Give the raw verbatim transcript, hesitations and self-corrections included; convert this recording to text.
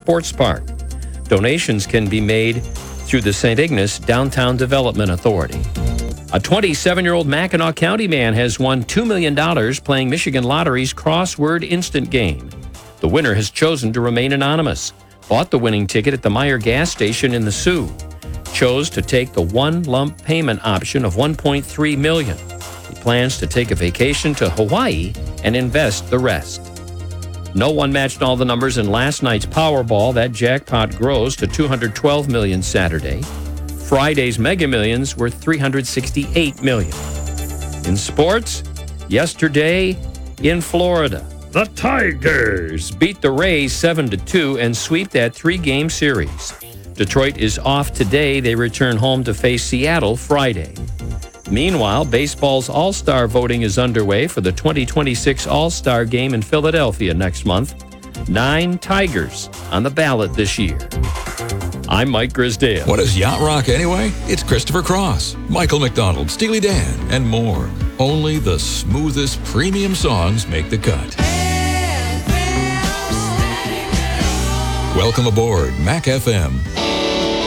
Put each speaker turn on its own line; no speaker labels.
Sports Park. Donations can be made through the Saint Ignace Downtown Development Authority. A twenty-seven-year-old Mackinac County man has won two million dollars playing Michigan Lottery's crossword instant game. The winner has chosen to remain anonymous, bought the winning ticket at the Meijer gas station in the Sioux, chose to take the one lump payment option of one point three million dollars. He plans to take a vacation to Hawaii and invest the rest. No one matched all the numbers in last night's Powerball. That jackpot grows to two hundred twelve million dollars Saturday. Friday's Mega Millions were three hundred sixty-eight million dollars. In sports, yesterday in Florida, the Tigers beat the Rays seven to two and sweep that three-game series. Detroit is off today. They return home to face Seattle Friday. Meanwhile, baseball's All-Star voting is underway for the twenty twenty-six All-Star Game in Philadelphia next month. Nine Tigers on the ballot this year. I'm Mike Grisdale.
What is Yacht Rock anyway? It's Christopher Cross, Michael McDonald, Steely Dan, and more. Only the smoothest premium songs make the cut. Welcome aboard Mac F M.